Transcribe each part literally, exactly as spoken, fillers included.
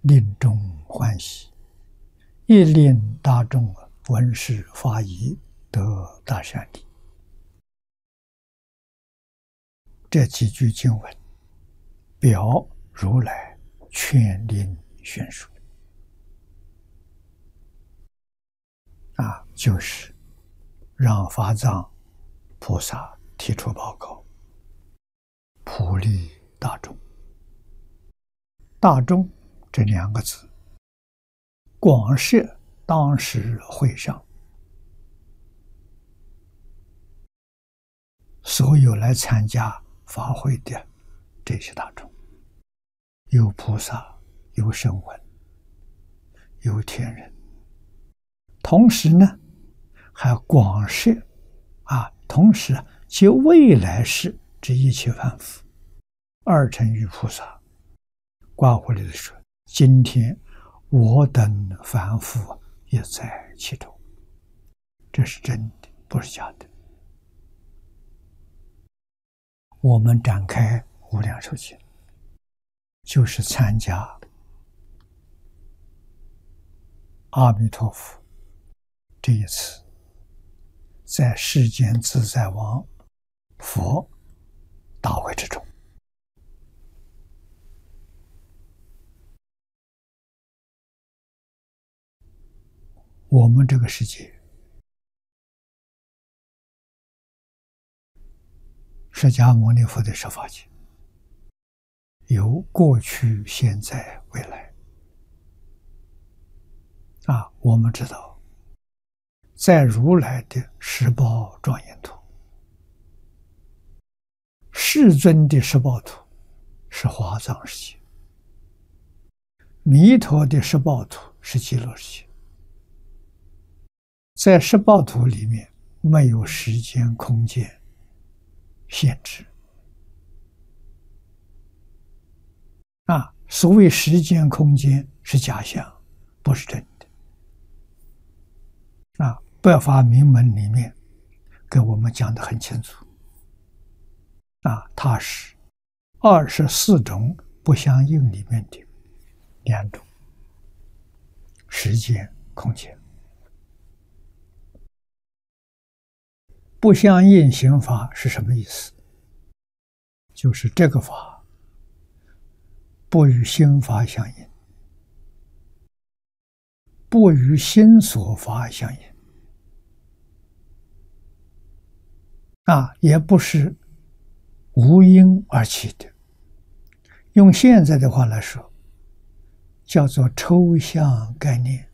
令众欢喜，亦令大众闻是法义，得大善利。这几句经文表如来劝令宣说啊，就是让法藏菩萨提出报告，普利大众。大众这两个字，广摄当时会上所有来参加法会的这些大众，有菩萨，有声闻，有天人，同时呢还广摄啊，同时即未来世之一切凡夫，二乘于菩萨。挂回来的说，今天我等凡夫也在其中，这是真的，不是假的。我们展开无量寿经，就是参加阿弥陀佛这一次在世间自在王佛大会之中，我们这个世界释迦牟尼佛的十法界有过去、现在、未来啊。我们知道，在如来的十报庄严图，世尊的十报图是华藏世界，弥陀的十报图是极乐世界。在十报图里面没有时间空间限制啊，所谓时间空间是假象，不是真的啊。百法明门里面给我们讲得很清楚啊，它是二十四种不相应里面的两种，时间空间。不相应行法是什么意思？就是这个法不与心法相应，不与心所法相应啊，也不是无因而起的。用现在的话来说，叫做抽象概念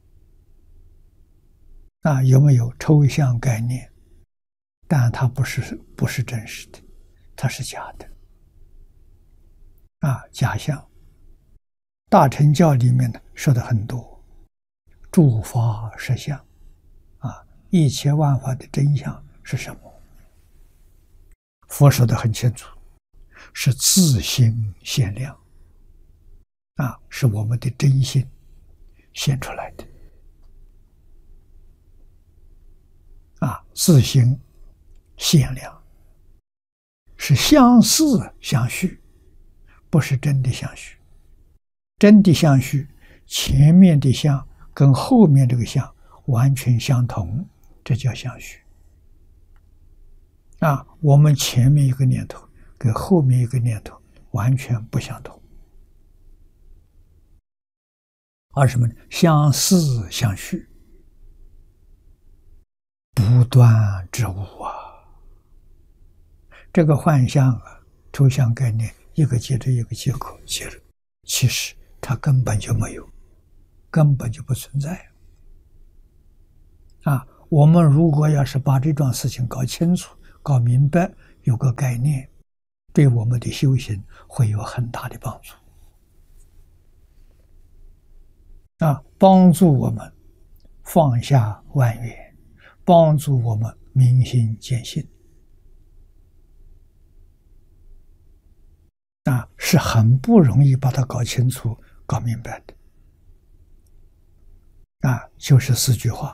啊，有没有抽象概念？但它不是不是真实的，它是假的啊，假象。大乘教里面呢说的很多，诸法实相啊，一切万法的真相是什么？佛说的很清楚，是自性现量啊，是我们的真心现出来的啊，自性现量是相似相续，不是真的相续。真的相续，前面的相跟后面这个相完全相同，这叫相续啊。我们前面一个念头跟后面一个念头完全不相同，而什么呢？相似相续，不断之物啊。这个幻象啊，抽象概念一个接着一个接口接着，其实它根本就没有，根本就不存在啊。我们如果要是把这桩事情搞清楚、搞明白，有个概念，对我们的修行会有很大的帮助啊，帮助我们放下万缘，帮助我们明心见性啊，是很不容易把它搞清楚、搞明白的啊。就是四句话：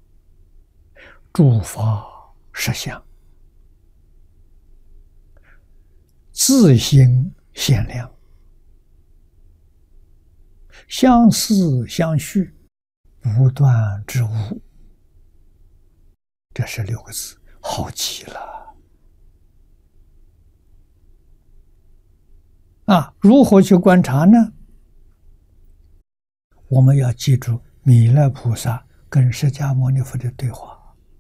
诸法实相，自性现量， 相思相续，不断之物。这是六个字，好记了啊！如何去观察呢？我们要记住弥勒菩萨跟释迦牟尼佛的对话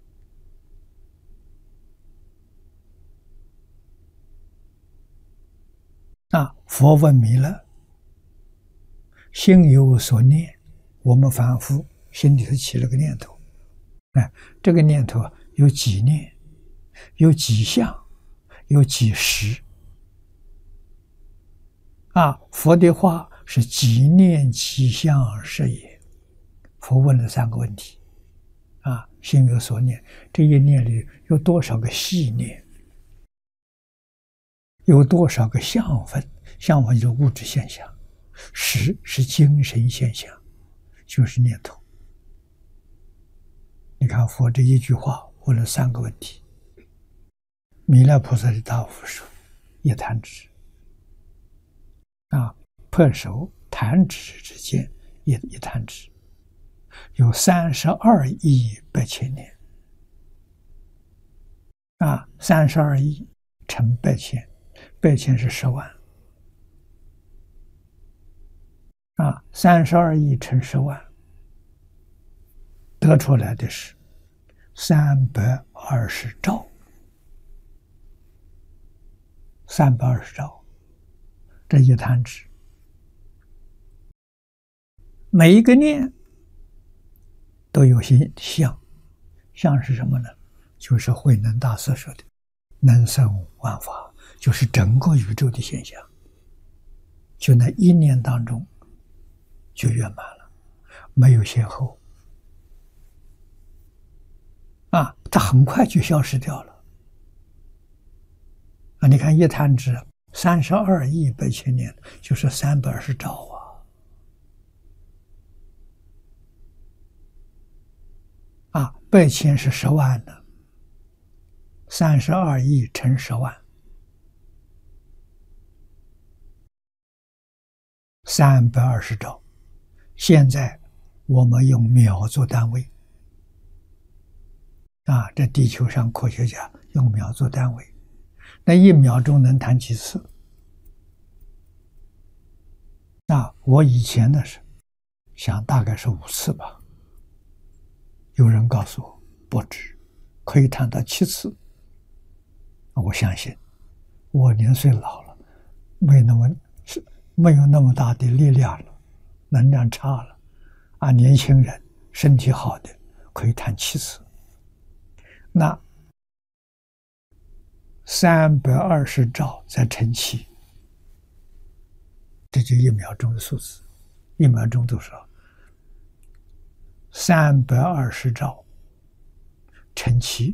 啊！佛问弥勒：心有所念，我们凡夫心里头起了个念头，哎，这个念头有几念，有几相，有几时啊？佛的话是几念几相是也。佛问了三个问题啊：心有所念，这一念里有多少个细念，有多少个相分，相分就是物质现象，识是精神现象，就是念头。你看佛这一句话问了三个问题，弥勒菩萨的答复说：一弹指啊，破手弹指之间，一一弹指有三十二亿八千年啊，三十二亿乘八千，八千是十万啊，三十二亿乘十万，得出来的是三百二十兆，三百二十兆，这一弹指，每一个念都有些相，相是什么呢？就是慧能大师说的能生万法，就是整个宇宙的现象，就那一念当中就圆满了，没有先后啊，它很快就消失掉了啊！你看一弹指三十二亿八千年，就是三百二十兆啊！啊，八千是十万的，三十二亿乘十万，三百二十兆。现在我们用秒做单位啊，这地球上科学家用秒做单位，那一秒钟能弹几次？啊，我以前的是想大概是五次吧，有人告诉我不止，可以弹到七次。我相信我年岁老了，没那么没有那么大的力量了，能量差了啊，年轻人身体好的可以弹七次。那三百二十兆再乘七，这就一秒钟的数字，一秒钟多少？三百二十兆乘七，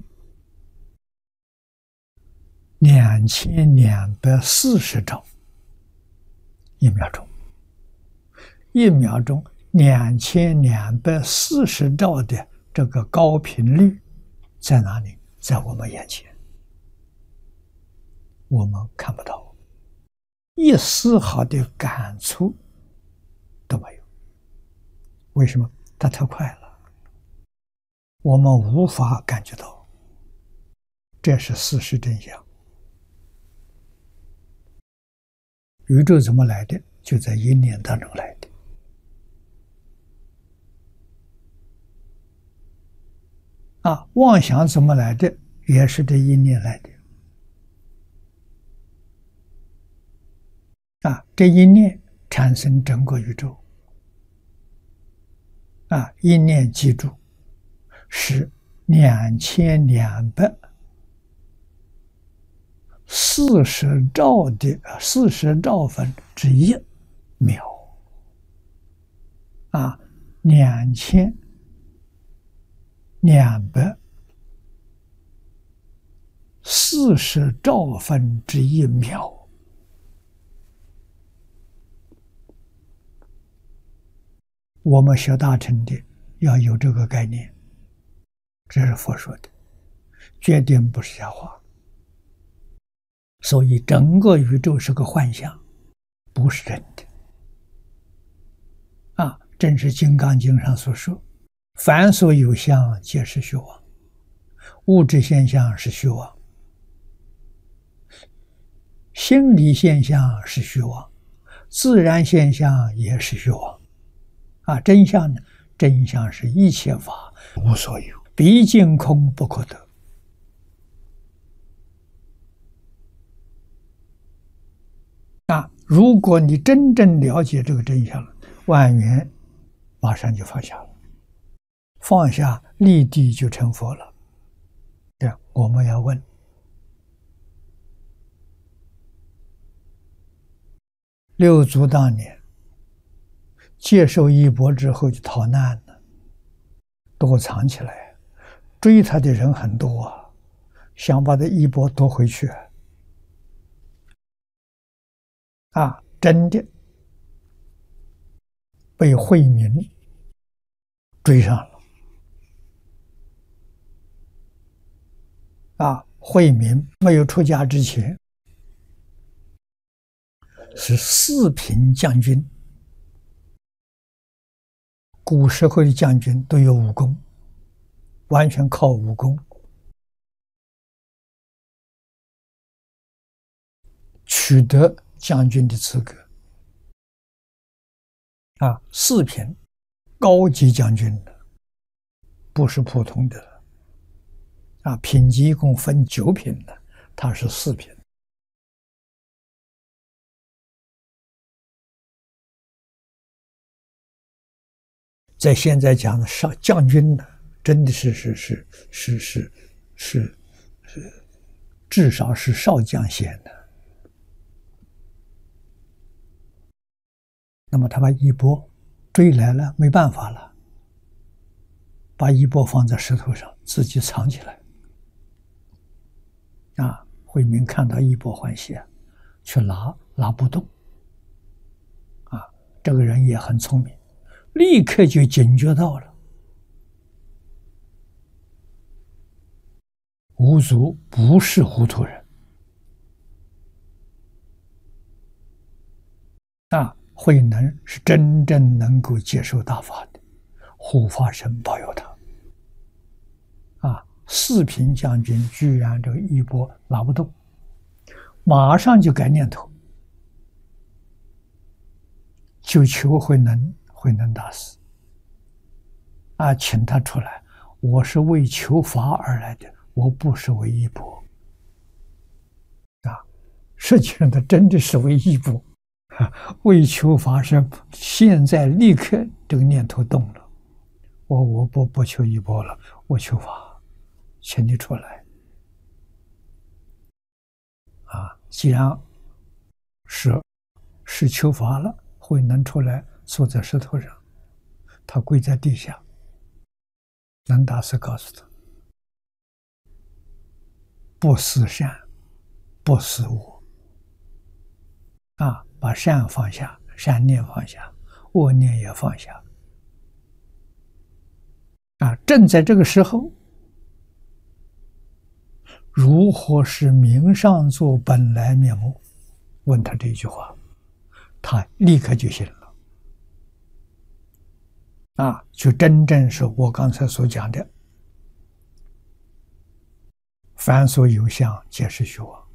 两千两百四十兆一秒钟，一秒钟两千两百四十兆的这个高频率在哪里？在我们眼前，我们看不到，一丝毫的感触都没有。为什么？它太快了，我们无法感觉到，这是事实真相。宇宙怎么来的？就在一念当中来的。啊，妄想怎么来的？也是这一念来的。啊，这一念产生整个宇宙。啊，一念记住是两千两百四十兆的四十兆分之一秒。啊，两千两百四十兆分之一秒。我们学大乘的要有这个概念，这是佛说的，绝对不是瞎话。所以整个宇宙是个幻象，不是真的。 正是《金刚经》上所说：“凡所有相，皆是虚妄。物质现象是虚妄，心理现象是虚妄，自然现象也是虚妄。啊，真相呢？真相是一切法无所有，毕竟空不可得。啊，如果你真正了解这个真相了，万缘马上就放下了，放下立地就成佛了。这样我们要问：六祖当年接受衣钵之后就逃难了，躲藏起来，追他的人很多啊，想把这衣钵夺回去啊，真的被慧明追上了啊！慧明没有出家之前是四品将军，古时候的将军都有武功，完全靠武功取得将军的资格啊！四品高级将军的，不是普通的啊！品级一共分九品的，他是四品。在现在讲的上将军呢，真的是是是是是是是，至少是少将衔的。那么他把衣钵追来了，没办法了，把衣钵放在石头上，自己藏起来。啊，慧明看到衣钵欢喜，去拿拿不动。啊，这个人也很聪明，立刻就警觉到了，五祖不是糊涂人啊，慧能是真正能够接受大法的，护法神保佑他啊！四品将军居然这个衣钵拿不动，马上就改念头，就求慧能慧能大师啊，请他出来，我是为求法而来的，我不是为衣钵啊！实际上他真的是为衣钵。为求法身，现在立刻这个念头动了，我我不不求衣钵了，我求法，请你出来啊！既然是是求法了，慧能出来坐在石头上，他跪在地下，能大师告诉他：不思善，不思恶啊！把善放下，善念放下，恶念也放下啊！正在这个时候，如何是明上座本来面目？问他这一句话，他立刻就信了啊！就真正是我刚才所讲的，凡所有相，皆是虚妄。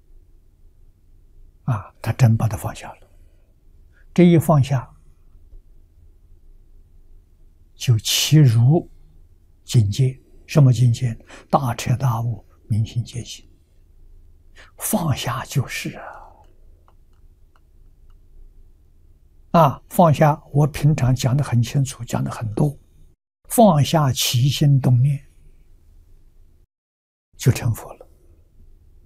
啊，他真把它放下了，这一放下，就契入境界。什么境界？大彻大悟，明心见性。放下就是啊，啊，放下。我平常讲得很清楚，讲得很多，放下起心动念，就成佛了。